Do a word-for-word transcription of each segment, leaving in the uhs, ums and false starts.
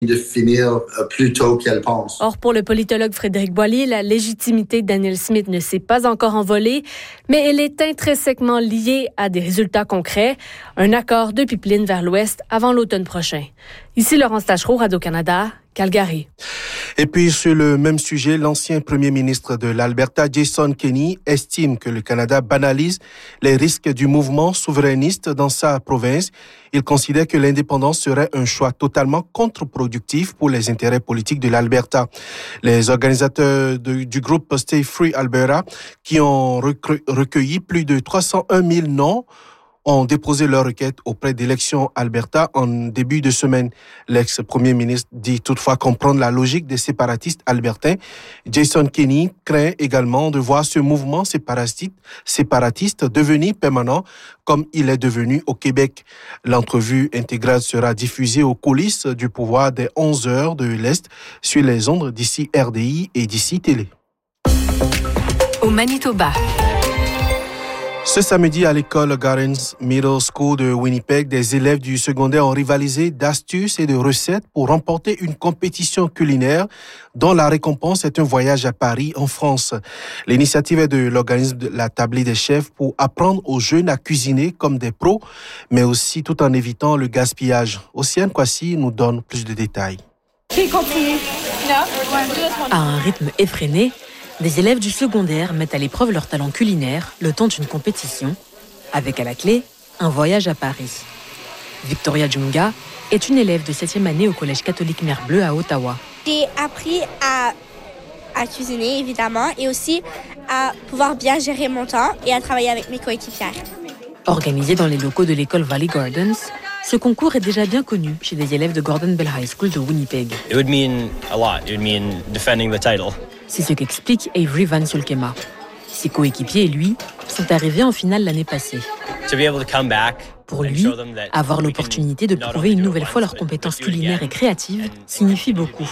de finir plus tôt qu'elle pense. Or, pour le politologue Frédéric Boilly, la légitimité de Danielle Smith ne s'est pas encore envolée, mais elle est intrinsèquement liée à des résultats concrets, un accord de pipeline vers l'ouest avant l'automne prochain. Ici Laurence Tachereau, Radio-Canada, Calgary. Et puis, sur le même sujet, l'ancien premier ministre de l'Alberta, Jason Kenney, estime que le Canada banalise les risques du mouvement souverainiste dans sa province. Il considère que l'indépendance serait un choix totalement contre-productif pour les intérêts politiques de l'Alberta. Les organisateurs de, du groupe Stay Free Alberta, qui ont recueilli plus de trois cent un mille noms, ont déposé leur requête auprès d'Élections Alberta en début de semaine. L'ex-premier ministre dit toutefois comprendre la logique des séparatistes albertains. Jason Kenney craint également de voir ce mouvement séparatiste, séparatiste devenir permanent comme il est devenu au Québec. L'entrevue intégrale sera diffusée aux coulisses du pouvoir dès onze heures de l'Est sur les ondes d'ici R D I et d'ici Télé. Au Manitoba. Ce samedi, à l'école Gardens Middle School de Winnipeg, des élèves du secondaire ont rivalisé d'astuces et de recettes pour remporter une compétition culinaire dont la récompense est un voyage à Paris, en France. L'initiative est de l'organisme de la Tablée des chefs pour apprendre aux jeunes à cuisiner comme des pros, mais aussi tout en évitant le gaspillage. Océane Kwasi nous donne plus de détails. À un rythme effréné, des élèves du secondaire mettent à l'épreuve leur talent culinaire le temps d'une compétition, avec à la clé un voyage à Paris. Victoria Djunga est une élève de septième année au Collège catholique Mère Bleue à Ottawa. J'ai appris à, à cuisiner, évidemment, et aussi à pouvoir bien gérer mon temps et à travailler avec mes coéquipières. Organisé dans les locaux de l'école Valley Gardens, ce concours est déjà bien connu chez des élèves de Gordon Bell High School de Winnipeg. It would mean a lot. It would mean defending the title. C'est ce qu'explique Avery Van Sulkema. Ses coéquipiers et lui sont arrivés en finale l'année passée. Pour lui, avoir l'opportunité de prouver une nouvelle fois leurs compétences culinaires et créatives signifie beaucoup.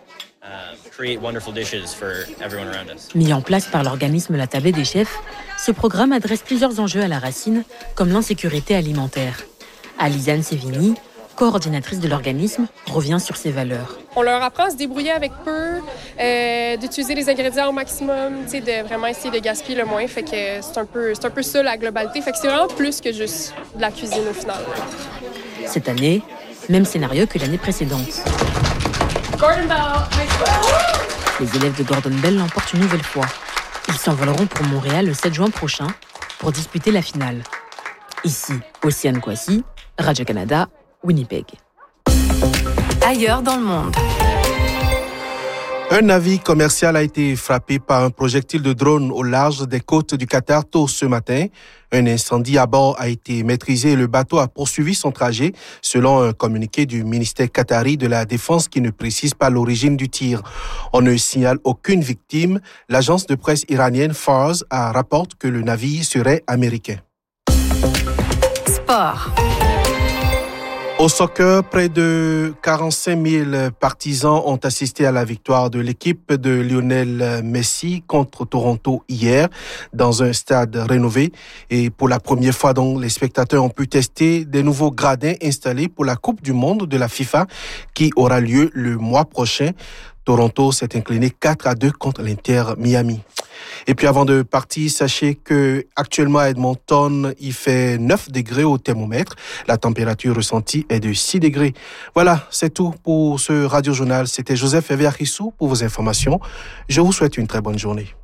Mis en place par l'organisme La Tablée des chefs, ce programme adresse plusieurs enjeux à la racine, comme l'insécurité alimentaire. Alizane Sevigny, coordinatrice de l'organisme, revient sur ses valeurs. On leur apprend à se débrouiller avec peu, euh, d'utiliser les ingrédients au maximum, de vraiment essayer de gaspiller le moins. Fait que c'est un peu, c'est un peu ça la globalité. Fait que c'est vraiment plus que juste de la cuisine au final. Cette année, même scénario que l'année précédente. Gordon Bell. Les élèves de Gordon Bell l'emportent une nouvelle fois. Ils s'envoleront pour Montréal le sept juin prochain pour disputer la finale. Ici, Océane Kwasi, Radio-Canada, Winnipeg. Ailleurs dans le monde. Un navire commercial a été frappé par un projectile de drone au large des côtes du Qatar tôt ce matin. Un incendie à bord a été maîtrisé et le bateau a poursuivi son trajet, selon un communiqué du ministère qatari de la Défense qui ne précise pas l'origine du tir. On ne signale aucune victime. L'agence de presse iranienne Fars rapporte que le navire serait américain. Sport. Au soccer, près de quarante-cinq mille partisans ont assisté à la victoire de l'équipe de Lionel Messi contre Toronto hier dans un stade rénové. Et pour la première fois, donc, les spectateurs ont pu tester des nouveaux gradins installés pour la Coupe du Monde de la FIFA qui aura lieu le mois prochain. Toronto s'est incliné quatre à deux contre l'Inter Miami. Et puis avant de partir, sachez que actuellement à Edmonton, il fait neuf degrés au thermomètre. La température ressentie est de six degrés. Voilà, c'est tout pour ce Radio Journal. C'était Joseph Eviarissou pour vos informations. Je vous souhaite une très bonne journée.